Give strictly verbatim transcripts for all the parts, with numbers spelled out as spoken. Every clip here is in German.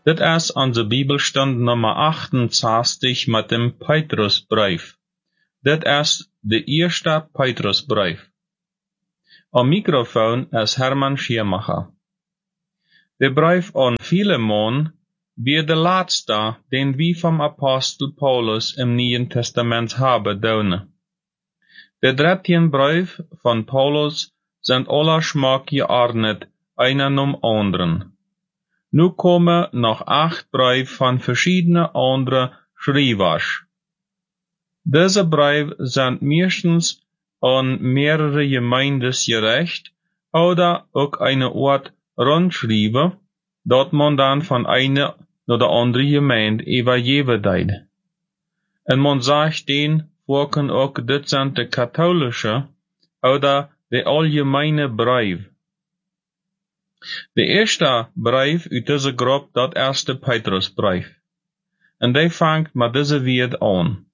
Dit is onze Bibelstund nummer achtenzestig met dem Petrusbrief. Dit is de eerste Petrusbrief. Am Mikrofon is Herman Schirmacher. De brief aan Philemon weer de laatste, den we vom Apostel Paulus im Neuen Testament haben doen. De dertien brief van Paulus sind alle Schmack geordnet, einer nom anderen. Nu komen nog acht brief van verschiedene andere schrijvers. Deze brief sind meistens an mehrere Gemeindes gerecht, oder ook eine Art rundschrijven, dat man dan van eine naar de andere Gemeinde übergeben deed. En man sagt den, vorken ook dit sind de katholische, oder de allgemeine brief. De eerste brief uit deze groep, dat is de Petrusbrief. En die vangt met deze woord aan.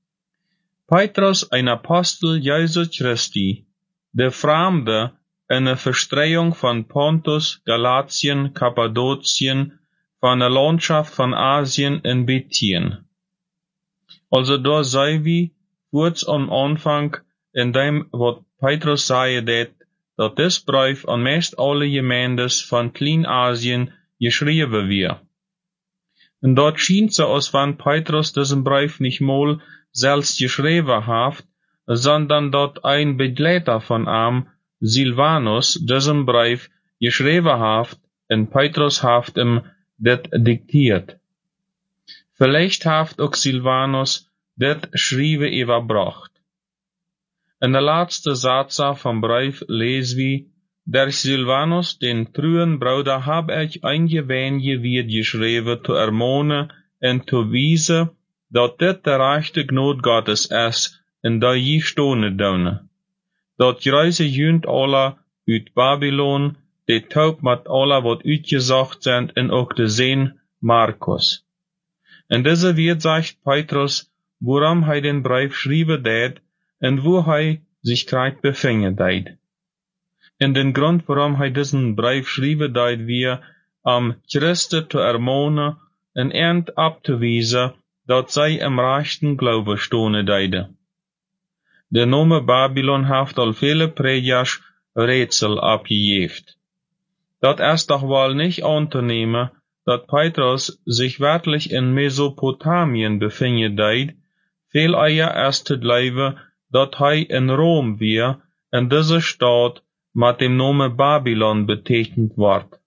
Petrus, een apostel Jezus Christi, de vreemde in de verstreying van Pontus, Galatien, Kappadotien, van de landschaft van Asien en Bithien. Also daar zei we, voorts am Anfang, in dem wat Petrus zei dat, dat dit brief aan meest alle gemeendes van Klein-Asien geschreven weer. En dort schient so, als wenn Petrus diesen brief nicht mal selbst geschreven hat, sondern dort ein Begleiter von ihm, Silvanus, diesen brief geschreven hat, und Petrus hat ihm dit diktiert. Vielleicht hat auch Silvanus dit schrijven überbracht. In der letzte Satz vom Brief lesen wir, der Silvanus, den truen Bruder, hab ich eingewähnt wird geschrieben, zu ermahnen und zu wiesen, dat dit der rechte Gnade Gottes ist, in der je stohne daune. Dat reise jünt alle uit Babylon, de taub mit alle wat uitgezocht sind, en ook de Sehn Markus. En diese wird sagt Petrus, worum hij den Brief schreiben deed, en wo hij sich gerade befinden deed. En den Grund, warum hij diesen Brief schreiben deed, wir am Christen zu ermahnen en ernt abzuwiesen, dat zij im rechten Glaube stohne deide. Der Name Babylon heeft al viele Predigers Rätsel abgejeft. Dat ist doch wohl nicht anzunehmen, dat Petrus sich wirklich in Mesopotamien befindet deed, viel eher erst zu glauben, dat hij in Rom wir, in dieser Stadt, mit dem Namen Babylon betekend wordt.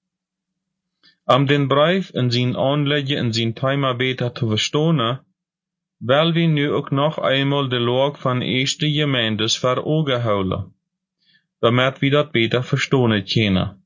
Am den Brief in zijn Anlegen in zijn Thema beter zu verstehen, will wir nu ook noch einmal de Log van eerste Gemeindes vor Augen houden, damit wir dat beter verstehen können.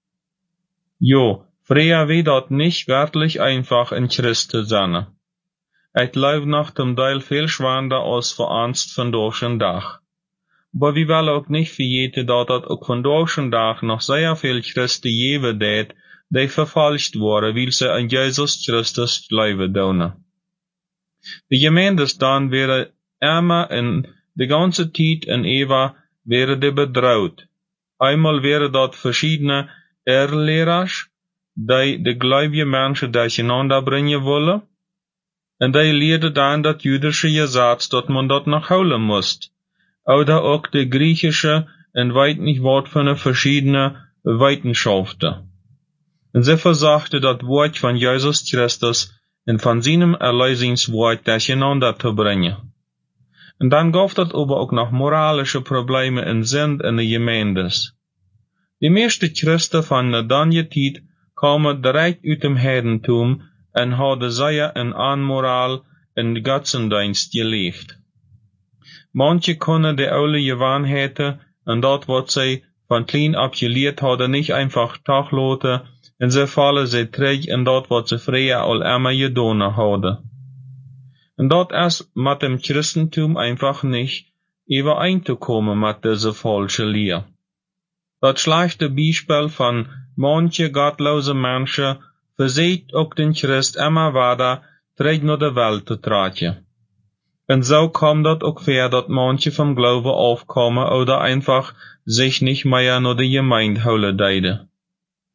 Jo, früher wir dat nicht wirklich einfach in Christen sein. Ich glaube noch zum Teil viel schwander als für Angst von deutschen Dach. Aber wir wollen auch nicht vergeten, dass das auch von deutschen Dach noch sehr viel Christen geben wird, die verfalscht wurden, weil sie an Jesus Christus glauben tun. Die Gemeindes dann wäre immer in die ganze Zeit in Eva wäre die bedroht. Einmal wäre dort verschiedene Irrlehrer, die die gläubigen Menschen durcheinander bringen wollen, und die lehrten dann das jüdische Gesetz, dass man dort noch holen muss. Oder auch die griechische und weit nicht Wort von den verschiedenen Weitenschaften. Und sie versagte das Wort von Jesus Christus und von seinem Erlösungswort durcheinander zu bringen. Und dann gab das aber auch noch moralische Probleme in Sinn in den Gemeindes. Die meisten Christen von der danige Zeit kamen direkt aus dem Heidentum und hadden sehr in Anmoral und Götzendienst gelebt. Manche können die alte Gewohnheiten und dort, was sie von klein ab gelehrt hadden, nicht einfach tagloten, und sie fallen sie zurück in dort, was sie früher all immer getan hadden. Und dort ist mit dem Christentum einfach nicht übereinzukommen mit dieser falschen Lehre. Das schlechte Beispiel von manche gottlose Menschen verseht auch den Christ immer weiter, zurück nach der Welt zu treten. Und so kommt das auch vor, dass manche vom Glauben aufkommen oder einfach sich nicht mehr nach der Gemeinde holen deiden.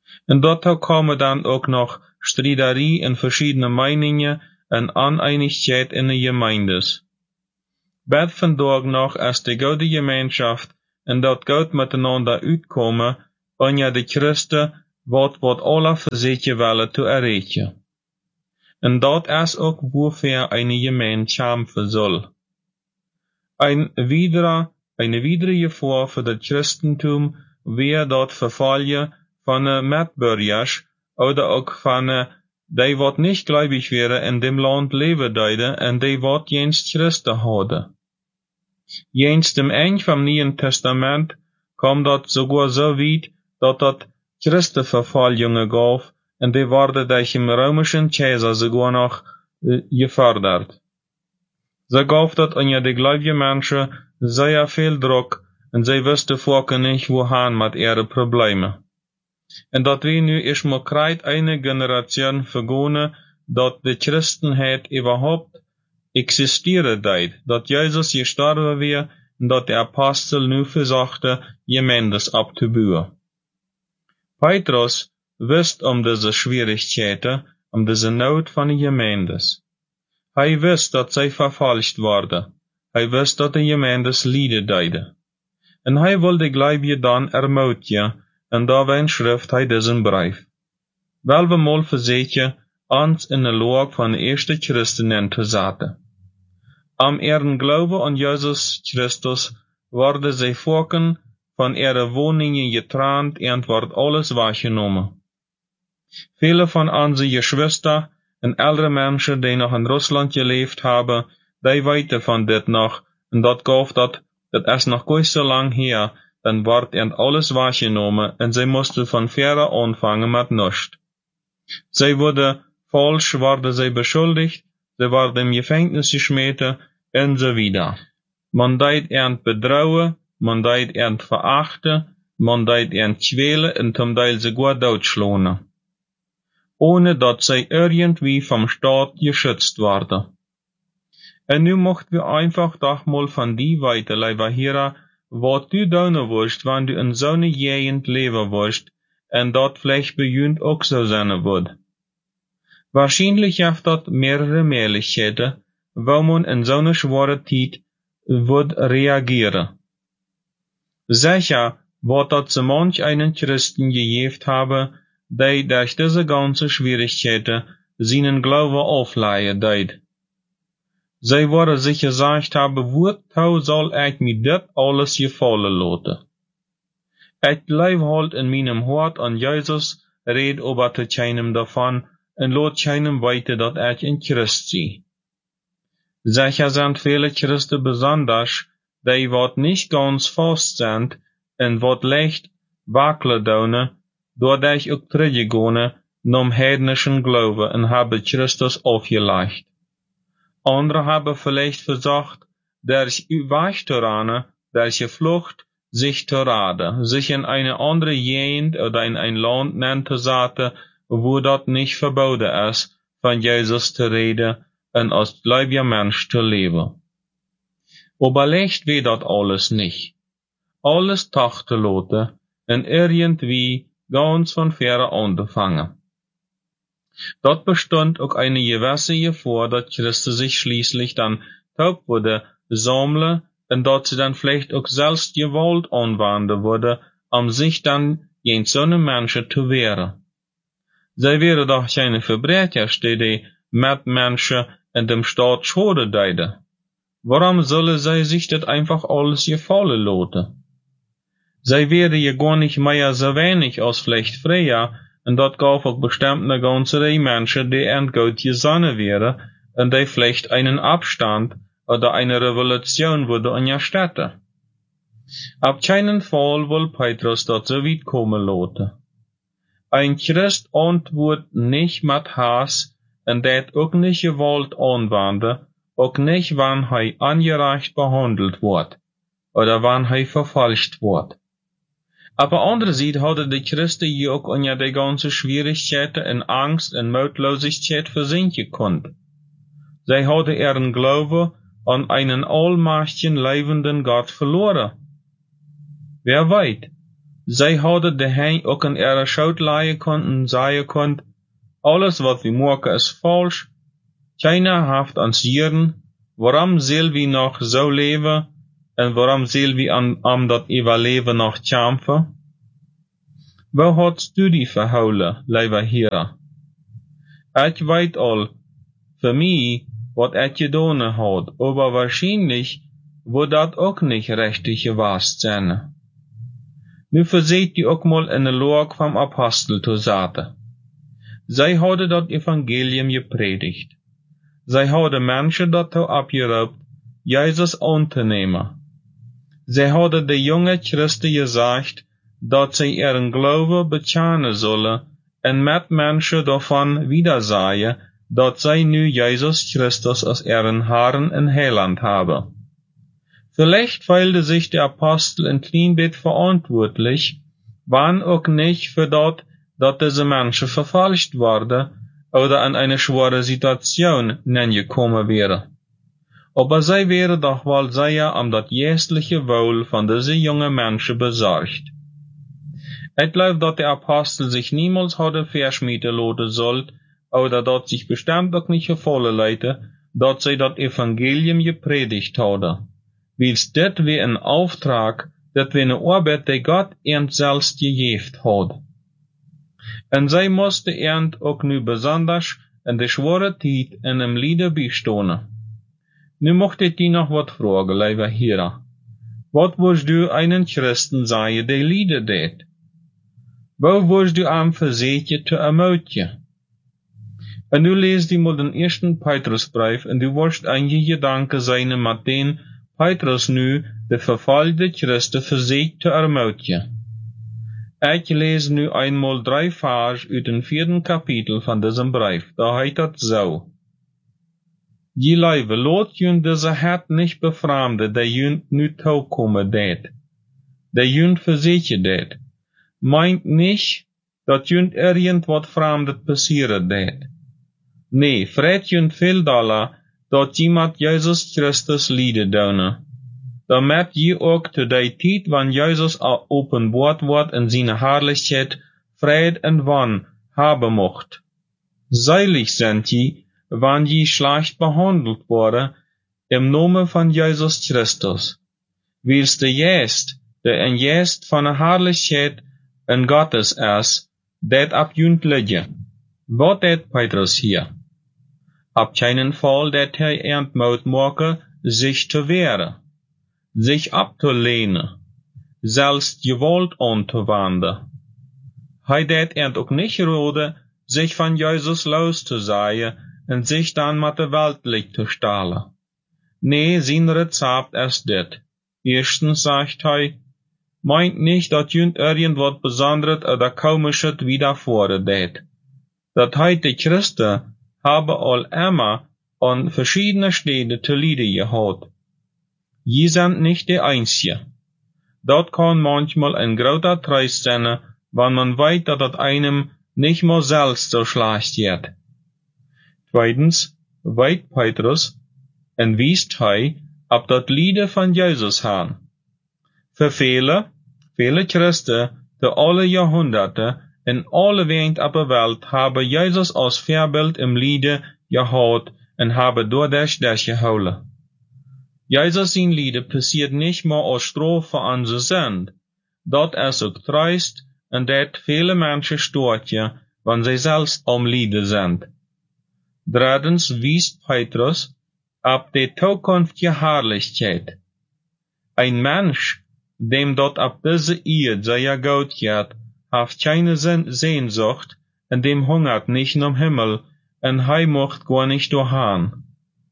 En dazu komen dan ook nog striderie en verschiedene meningen en oneinigheid in de gemeindes. Bed vandaag nog als de goede gemeenschap en dat God miteinander uitkomen, wanneer de Christen wat wat alle verzetje willen te erreichen. En dat is ook waarvoor een gemeenschap zal. Een widere, een widere gevaar voor het Christentum weer dat vervallen van de Mitbürgers oder ook van uh, die wat niet gläubig wären in dem Land leven deiden en die wat jens Christen hadden. Jens dem Eind vom Neuen Testament kwam dat sogar so weit, dat dat Christenverfallungen gaf en die worden durch dem römischen Kaiser sogar noch uh, gefördert. So gaf dat an ja die gläubige Menschen sehr viel Druck en zij wisten vaak nicht wohin mit ihre Probleme. En dat we nu is maar krijt eine Generation vergonnen, dat de Christenheid überhaupt existieren deed, dat Jezus gestorben weer, en dat de Apostel nu versuchte, Gemeines abzubauen. Petrus wist um diese Schwierigkeiten, um diese Not van de Gemeines. Hij wist dat zij verfalscht worden. Hij wist dat de Gemeines lijden deiden. En hij wilde gläubige dan ermutigen, en daarbij schrift hij diesen brief. Wel we mal verzetje, ons in de loop van de eerste Christenen te zetten. Am ihren Glaube an Jesus Christus worden zij volken van ihre woningen getrennt en wordt alles wahrgenommen. Viele von onze Geschwister en ältere Menschen, die noch in Russland geleefd hebben, die weten van dit nog, en dat gaf dat, dat is nog niet zo lang her, dan wordt er alles wahrgenommen en zij moesten van verre anfangen met nichts. Zij worden falsch, worden zij beschuldigd, zij worden im Gefängnis geschmeten en so wieder. Man deed er bedrouwen, man deed er verachten, man deed er kwelen en zum Teil sogar doodschlagen. Ohne dat zij irgendwie vom Staat geschützt worden. En nu mochten wir einfach doch mal von die weiter, lieber Hera, wat du doen wirst, wenn du in zo'n gegend leven wirst, en dat vielleicht bejunt ook so sein wird. Wahrscheinlich heeft dat mehrere Möglichkeiten, wo man in zo'n schwere Zeit wird reagieren. Sicher, wat dat ze manch einen Christen gegeben haben, die durch diese ganze Schwierigkeiten seinen Glauben aufleihen deed. Zij worden sich gesagt haben, wozu soll ich mir dit alles gefallen lassen? Ich glaube halt in meinem Hart an Jesus, red aber zu keinem davon, en laat keinem weiter, dat ich in Christ sei. Sicher sind viele Christen besonders, die wat nicht ganz fast sind, en wat leicht wackelen doen, doordat ook teruggegaan nom heidnischen Glauben en hebben Christus aufgelegt. Andere haben vielleicht versucht, durch Weichterane, durch Flucht, sich zu raden, sich in eine andere Gegend oder in ein Land nennen zu setzen, wo das nicht verboten ist, von Jesus zu reden und als gläubiger Mensch zu leben. Aber leicht wird das alles nicht. Alles tag zu lassen und irgendwie ganz von vorne anzufangen. Dort bestand auch eine gewisse Gefahr, dass Christen sich schließlich dann taub würde sammeln und dass sie dann vielleicht auch selbst Gewalt anwenden würde, um sich dann gegen so eine Menschen zu wehren. Sie wären doch keine Verbrecher, die mit Menschen in dem Staat Schade deiden. Warum sollen sie sich das einfach alles gefallen lassen? Sie wären ja gar nicht mehr so wenig als vielleicht früher, und dat gaf ook bestimmt eine ganze Reihe Menschen, die endgut gesonnen wären, und die vielleicht einen Abstand oder eine Revolution würde anstatten. Auf keinen Fall will Petrus dat so weit kommen lassen. Ein Christ antwortet nicht mit Hass, und dat auch nicht Gewalt anwenden, auch nicht, wann er ungerecht behandelt wird, oder wann er verfalscht wird. Aber andererseits hadden die Christen hier auch unter die ganze Schwierigkeiten in Angst und Mutlosigkeit versinken können. Sie hadden ihren Glauben an einen allmächtigen, lebenden Gott verloren. Wer weiß, Zij hadden de hein ook in ihre schoot laaien kon en zeggen kon, alles wat we maken is falsch, keiner haft ans Jieren, waarom zullen we nog zo leven, en waarom zullen we aan, aan dat eeuwige leven nog kämpfen? Wo hadst du die verhouden, lieve Heere? Ik weet al, für mich, wat ik gedaan had, aber wahrscheinlich wird dat ook nicht richtig gewast zijn. Nu verzeet je ook mal in de loog vom Apostel te zaten. Zij hadden dat evangelium gepredigt. Zij hadden mensen dat toe opgeroepen, Jezus aan te nemen. Zij hadden de jonge Christen gezegd, dat zij ihren Glaube bekennen zullen en met mensen daarvan wiedersagen, dat zij nu Jezus Christus als ihren Herrn en Heiland haben. Vielleicht fühlte sich der Apostel ein klein bisschen verantwortlich, wann auch nicht für dort, dass diese Menschen verfolgt worden oder in eine schwere Situation hineingekommen wäre. Aber sie wäre doch wohl sehr um das geistliche Wohl von diesen jungen Menschen besorgt. Ich glaube, dass der Apostel sich niemals hatte verschmieden lassen sollte, oder dass sich bestimmt auch nicht gefallen leite, dass sie das Evangelium gepredigt hatte. Wils dit wie een Auftrag, dat wie eine Arbeit, die Gott ernt selbst gegeben hat. En zij moesten ernt ook nu besonders in de schwere tijd in hem lieden bijstonen. Nu mocht ik die nog wat vragen, lieve Heere. Wat woest du einen Christen zeggen die lieden deed? Wo woest du am verzetje te ermutje? En nu lees die mal den eersten Petrusbrief en du worst einige Gedanken zijn met den Petrus nu de vervolgde Christen verzegt te ermutje. Ik lees nu einmal drei Vers uit den vierten Kapitel van diesem Brief. Da heet dat zo. Je Leibe, lot jun deze het nicht befremde, der jun nu toekomen deed. Der jun verzetje deed. Meint nicht, dat jun irgend wat fremdet passieren deed. Nee, vreet jun veel dollar, dat iemand Jezus Christus lieden doen. Damit je ook te die tijd, wanneer Jezus al openbaard wordt in zijn Herrlichkeit, Fried en Wann hebben mocht. Seilig sind je, wanneer je schlecht behandelt worden, im Namen van Jezus Christus. Wils de Geest, de een Geest van de Herrlichkeit en Gottes is, dat op junt liggen. Wat deed Petrus hier? Op keinen Fall dat hij ernt moet maken, zich te wehren, sich abzulehnen, selbst Gewalt anzuwenden. Hij deed ernt ook nicht rode, sich von Jesus loszusagen en sich dann mit der Welt liegt zu stahlen. Nee, sein Rezept ist dit. Erstens sagt hij, meint nicht, dat jünt irgendwas Besonderes oder Komisches widerfahren deed. Dat hij de Christen haben all immer an verschiedene Städte zu Lieder gehad. Je sind nicht die Einzige. Dat kann manchmal ein großer Trost sein, wenn man weiß, dass das einem nicht mal selbst so schlecht geht. Zweitens, weiß Petrus und wiest hij, ob das Lieder von Jesus haben. Für viele, viele Christen, die alle Jahrhunderte, in alle Gegend op de Welt haben Jesus als Vorbild im Liede gehad en haben dadurch das gehouden. Jesus zijn Lieder passiert nicht mehr als Strafe an sie sind. Dat is ook trist en dat viele Menschen stortje, wenn sie selbst am Liede sind. Drittens wiest Petrus ab die zukünftige Herrlichkeit. Ein Mensch, dem dort ab diese Erde sehr gut geht, haft keine Sehnsucht, en dem hungert nicht am Himmel, en hij mocht gar nicht doorgaan.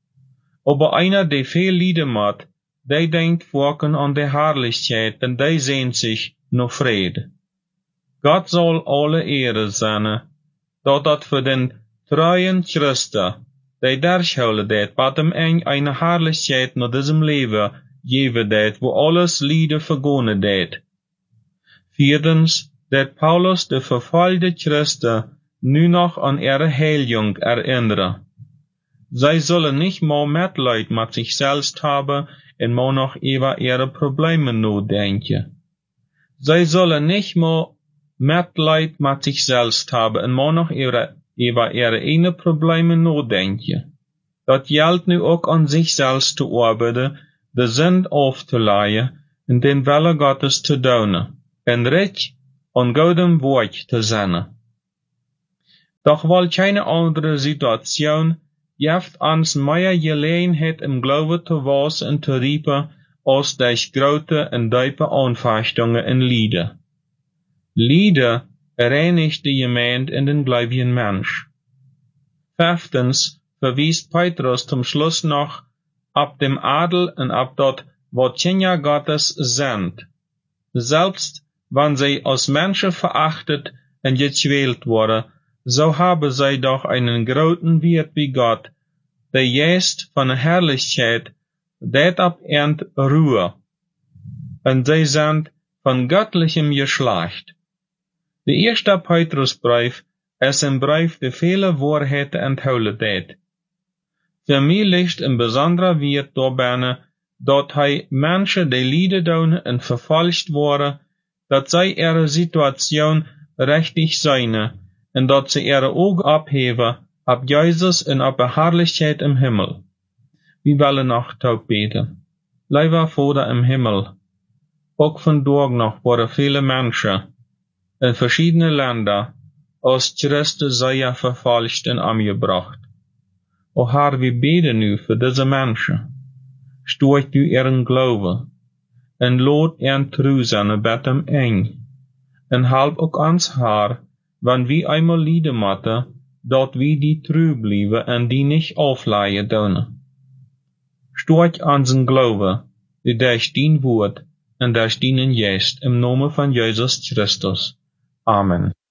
Aber einer, der viel Lieder macht, der denkt waken an der Herrlichkeit, en der sehnt sich nach Friede. Gott soll alle Ehre sein, dat dat für den treuen Christen, der durchholen det, bat hem eng eine Herrlichkeit nach diesem Leben geben det, wo alles Lieder vergonnen det. Viertens, dat Paulus de verfolgde Christen nu noch an ihre Heiligung erinnere. Zij zullen nicht mehr Mitleid mit sich selbst haben und mehr noch über ihre Probleme nachdenken. Zij zullen nicht mehr Mitleid mit sich selbst haben und nur noch ihre, über ihre eigenen Probleme nachdenken. Dat geldt nu ook an sich selbst te arbeiten, de Sünd aufzuleihen und den Wille Gottes zu tun, en recht an Gottes Wort zu sein. Doch weil keine andere Situation geeft uns mehr Gelegenheit im Glauben zu wachsen und zu riepen, als durch große und tiefe Anfechtungen und Lieder. Lieder reinigt die Gemeinde in den gläubigen Mensch. Fünftens verwies Petrus zum Schluss noch ab dem Adel und ab dort, wo Kinder Gottes sind. Selbst wenn sie als Menschen verachtet und gequält wurden, so haben sie doch einen großen Wert wie Gott, der Geist von der Herrlichkeit, det ab ernt Ruhe. Und sie sind von göttlichem Geschlecht. Der erste Petrusbrief ist ein Brief, der viele Wahrheiten enthalten hat. Für mich liegt ein besonderer Wert dabei, dass hij Menschen, die Lieder tun und verfolgt wurden, dass sie ihre Situation richtig sehen und dass sie ihre Augen abheben ab Jesus und ab der Herrlichkeit im Himmel. Wir wollen noch taub beten. Lieber Vater im Himmel, auch von dort noch wurden viele Menschen in verschiedene Länder aus Christus sehr verfolgt und umgebracht. O Herr, wir beten nu für diese Menschen. Stoot du ihren Glauben und lot ihren Treu sein bei dem eng. Und halb auch uns, Herr, wenn wir einmal leiden müssen, dort wir die treu bleiben und die nicht aufleihen tun. Stoot unseren Glauben, die durch dein Wort und durch deinen Geist im Namen von Jesus Christus. Amen.